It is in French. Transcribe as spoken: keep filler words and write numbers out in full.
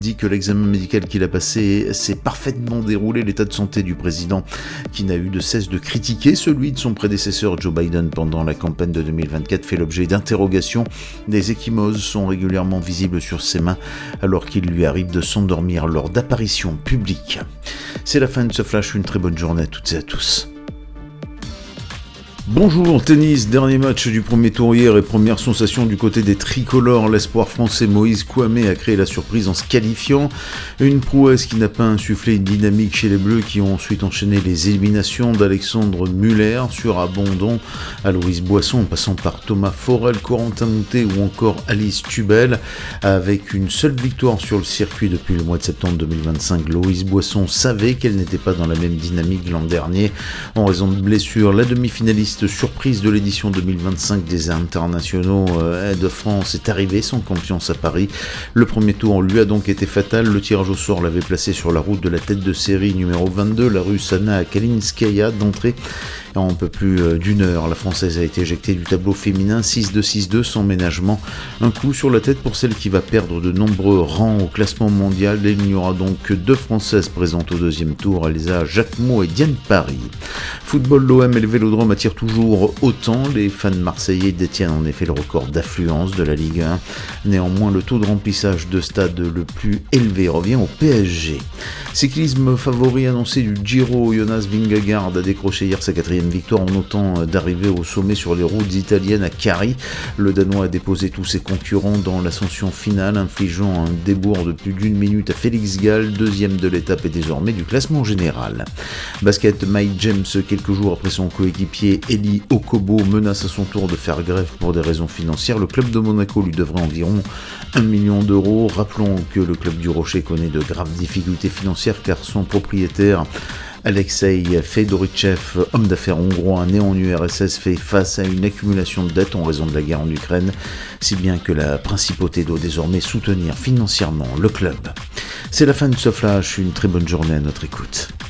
Dit que l'examen médical qu'il a passé s'est parfaitement déroulé. L'état de santé du président, qui n'a eu de cesse de critiquer celui de son prédécesseur Joe Biden pendant la campagne de deux mille vingt-quatre, fait l'objet d'interrogations. Des ecchymoses sont régulièrement visibles sur ses mains alors qu'il lui arrive de s'endormir lors d'apparitions publiques. C'est la fin de ce flash, une très bonne journée à toutes et à tous. Bonjour, tennis, dernier match du premier tour hier et première sensation du côté des tricolores. L'espoir français Moïse Kouamé a créé la surprise en se qualifiant. Une prouesse qui n'a pas insufflé une dynamique chez les Bleus qui ont ensuite enchaîné les éliminations d'Alexandre Muller sur abandon à Louise Boisson, en passant par Thomas Forel, Corentin Moutet ou encore Alice Tubel. Avec une seule victoire sur le circuit depuis le mois de septembre deux mille vingt-cinq, Louise Boisson savait qu'elle n'était pas dans la même dynamique l'an dernier. En raison de blessures, la demi-finaliste surprise de l'édition deux mille vingt-cinq des internationaux euh, de France est arrivée sans confiance à Paris. Le premier tour lui a donc été fatal. Le tirage au sort l'avait placé sur la route de la tête de série numéro vingt-deux, la Russe Anna Kalinskaya, d'entrée. En un peu plus d'une heure, la Française a été éjectée du tableau féminin six deux six deux sans ménagement. Un coup sur la tête pour celle qui va perdre de nombreux rangs au classement mondial. Il n'y aura donc que deux Françaises présentes au deuxième tour, Elsa Jacquemot et Diane Paris. Football, l'O M et le Vélodrome attirent toujours autant. Les fans marseillais détiennent en effet le record d'affluence de la Ligue un. Néanmoins, le taux de remplissage de stade le plus élevé revient au P S G. Cyclisme, favori annoncé du Giro, Jonas Vingegaard a décroché hier sa quatrième victoire en notant d'arriver au sommet sur les routes italiennes à Cari. Le Danois a déposé tous ses concurrents dans l'ascension finale, infligeant un débours de plus d'une minute à Félix Gall, deuxième de l'étape et désormais du classement général. Basket, Mike James, quelques jours après son coéquipier Eli Okobo, menace à son tour de faire grève pour des raisons financières. Le club de Monaco lui devrait environ un million d'euros. Rappelons que le club du Rocher connaît de graves difficultés financières car son propriétaire Alexei Fedorichev, homme d'affaires hongrois né en U R S S, fait face à une accumulation de dettes en raison de la guerre en Ukraine, si bien que la principauté doit désormais soutenir financièrement le club. C'est la fin de ce flash, une très bonne journée à notre écoute.